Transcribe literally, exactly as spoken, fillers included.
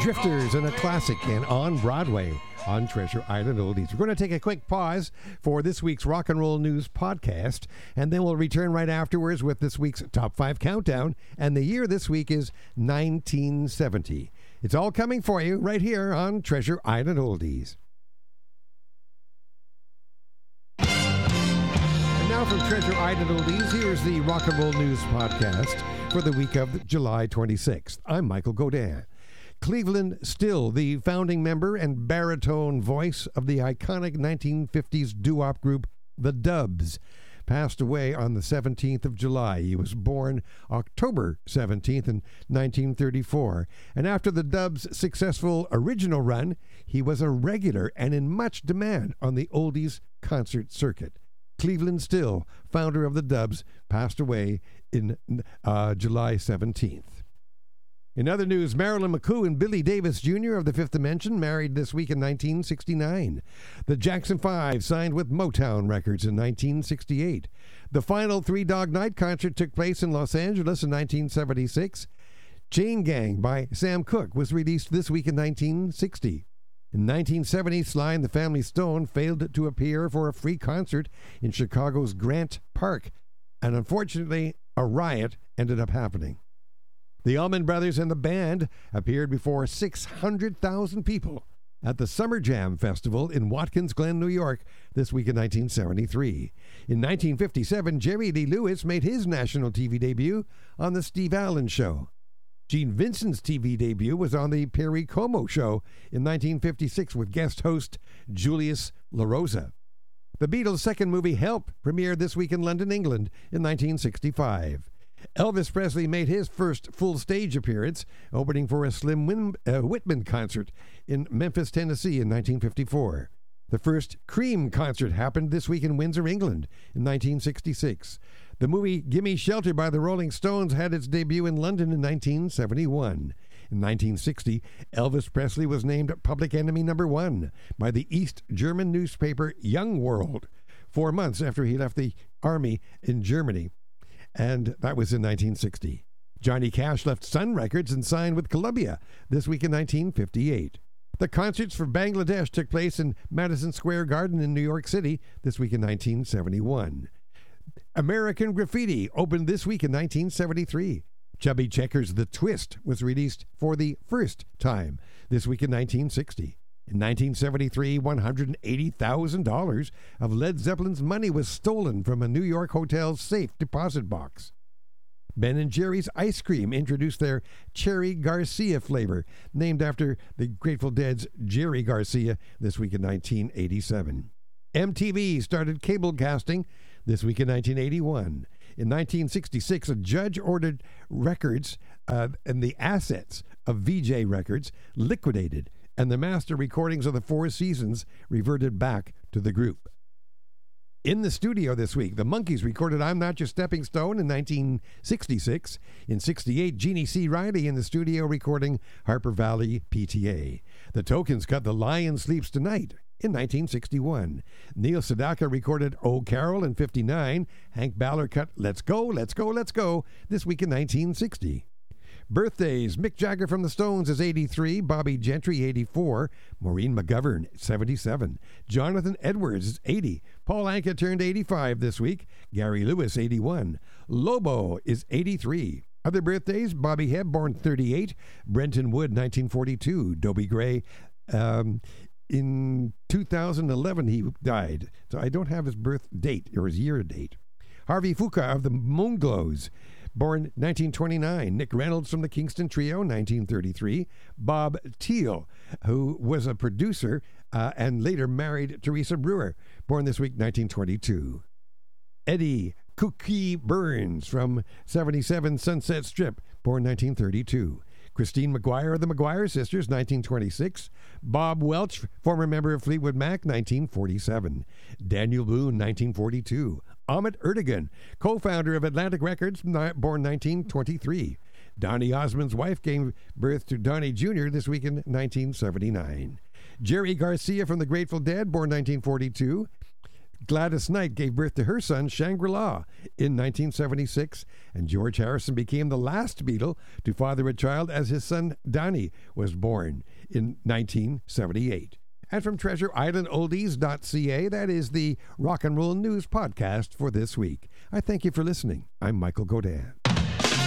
Drifters and a classic and on Broadway on Treasure Island Oldies. We're going to take a quick pause for this week's Rock and Roll News podcast, and then we'll return right afterwards with this week's Top five Countdown, and the year this week is nineteen seventy. It's all coming for you right here on Treasure Island Oldies. And now from Treasure Island Oldies, here's the Rock and Roll News podcast for the week of July twenty-sixth. I'm Michael Godin. Cleveland Still, the founding member and baritone voice of the iconic nineteen fifties doo-wop group The Dubs, passed away on the seventeenth of July. He was born October seventeenth in nineteen thirty-four, and after the Dubs' successful original run, he was a regular and in much demand on the oldies concert circuit. Cleveland Still, founder of The Dubs, passed away in uh, July seventeenth. In other news, Marilyn McCoo and Billy Davis Junior of the Fifth Dimension married this week in nineteen sixty-nine. The Jackson Five signed with Motown Records in nineteen sixty-eight. The final Three Dog Night concert took place in Los Angeles in nineteen seventy-six. Chain Gang by Sam Cooke was released this week in nineteen sixty. In nineteen seventy, Sly and the Family Stone failed to appear for a free concert in Chicago's Grant Park, and unfortunately, a riot ended up happening. The Allman Brothers and the band appeared before six hundred thousand people at the Summer Jam Festival in Watkins Glen, New York, this week in nineteen seventy-three. In nineteen fifty-seven, Jerry Lee Lewis made his national T V debut on The Steve Allen Show. Gene Vincent's T V debut was on The Perry Como Show in nineteen fifty-six with guest host Julius LaRosa. The Beatles' second movie, Help, premiered this week in London, England in nineteen sixty-five. Elvis Presley made his first full stage appearance, opening for a Slim Win- uh, Whitman concert in Memphis, Tennessee in nineteen fifty-four. The first Cream concert happened this week in Windsor, England in nineteen sixty-six. The movie Gimme Shelter by the Rolling Stones had its debut in London in nineteen seventy-one. In nineteen sixty, Elvis Presley was named Public Enemy Number One by the East German newspaper Young World, four months after he left the army in Germany. And that was in nineteen sixty. Johnny Cash left Sun Records and signed with Columbia this week in nineteen fifty-eight. The concerts for Bangladesh took place in Madison Square Garden in New York City this week in nineteen seventy-one. American Graffiti opened this week in nineteen seventy-three. Chubby Checker's The Twist was released for the first time this week in nineteen sixty. In nineteen seventy-three, one hundred eighty thousand dollars of Led Zeppelin's money was stolen from a New York hotel's safe deposit box. Ben and Jerry's Ice Cream introduced their Cherry Garcia flavor, named after the Grateful Dead's Jerry Garcia, this week in nineteen eighty-seven. M T V started cable casting this week in nineteen eighty-one. In nineteen sixty-six, a judge ordered records uh, and the assets of V J Records liquidated, and the master recordings of the Four Seasons reverted back to the group. In the studio this week, the Monkees recorded I'm Not Your Stepping Stone in nineteen sixty-six. In sixty-eight, Jeannie C. Riley in the studio recording Harper Valley P T A. The Tokens cut The Lion Sleeps Tonight in nineteen sixty-one. Neil Sedaka recorded Oh Carol in fifty-nine. Hank Ballard cut Let's Go, Let's Go, Let's Go this week in nineteen sixty. Birthdays: Mick Jagger from the Stones is eighty-three, Bobby Gentry eighty-four, Maureen McGovern seventy-seven, Jonathan Edwards is eighty, Paul Anka turned eighty-five this week, Gary Lewis eighty-one, Lobo is eighty-three. Other birthdays: Bobby Hebb born thirty-eight, Brenton Wood nineteen forty-two, Dobie Gray um, in two thousand eleven he died, so I don't have his birth date or his year date. Harvey Fuqua of the Moonglows, born nineteen twenty-nine. Nick Reynolds from the Kingston Trio, nineteen thirty-three. Bob Thiel, who was a producer uh, and later married Teresa Brewer, born this week, nineteen twenty-two. Eddie Cookie Burns from seventy-seven Sunset Strip, born nineteen thirty-two. Christine McGuire of the McGuire Sisters, nineteen twenty-six. Bob Welch, former member of Fleetwood Mac, nineteen forty-seven. Daniel Boone, nineteen forty-two. Ahmet Ertegun, co-founder of Atlantic Records, born nineteen twenty-three. Donny Osmond's wife gave birth to Donny Junior this week in nineteen seventy-nine. Jerry Garcia from the Grateful Dead, born nineteen forty-two. Gladys Knight gave birth to her son, Shangri-La, in nineteen seventy-six, and George Harrison became the last Beatle to father a child as his son, Danny, was born in nineteen seventy-eight. And from treasure island oldies dot c a, that is the Rock and Roll News Podcast for this week. I thank you for listening. I'm Michael Godin.